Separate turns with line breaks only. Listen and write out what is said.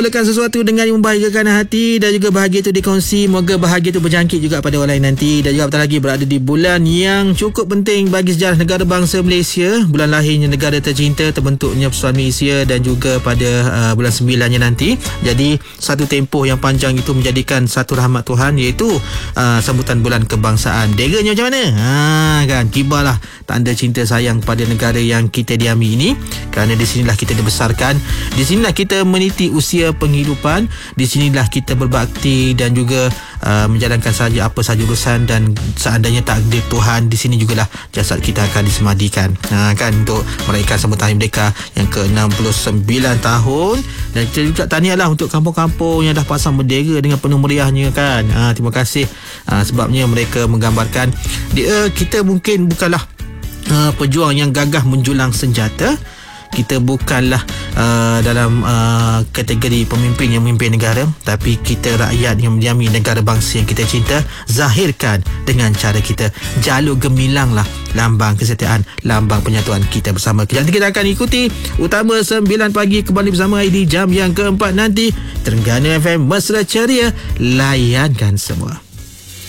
mulakan sesuatu dengan yang membahagiakan hati dan juga bahagia itu dikongsi. Moga bahagia itu berjangkit juga pada orang lain nanti. Dan juga bentar lagi berada di bulan yang cukup penting bagi sejarah negara bangsa Malaysia. Bulan lahirnya negara tercinta, terbentuknya Persatuan Malaysia dan juga pada bulan 9-nya nanti. Jadi satu tempoh yang panjang itu menjadikan satu rahmat Tuhan, iaitu sambutan bulan kebangsaan. Deranya macam mana? Kan tibalah tanda cinta sayang pada negara yang kita diami ini. Kerana di sinilah kita dibesarkan, di sinilah kita meniti usia penghidupan, di sinilah kita berbakti dan juga menjalankan saja apa saja urusan, dan seandainya takdir Tuhan, di sini jugalah jasad kita akan disemadikan. Kan untuk meraihkan sambutan Hari Merdeka yang ke-69 tahun. Dan kita juga tahniahlah untuk kampung-kampung yang dah pasang bendera dengan penuh meriahnya kan. Terima kasih sebabnya mereka menggambarkan kita mungkin bukanlah pejuang yang gagah menjulang senjata. Kita bukanlah dalam kategori pemimpin yang memimpin negara, tapi kita rakyat yang mendiami negara bangsa yang kita cinta. Zahirkan dengan cara kita. Jalur gemilanglah lambang kesetiaan, lambang penyatuan kita bersama. Nanti kita akan ikuti Utama 9 pagi kembali bersama di jam yang keempat nanti. Terengganu FM Mesra Ceria, layankan semua.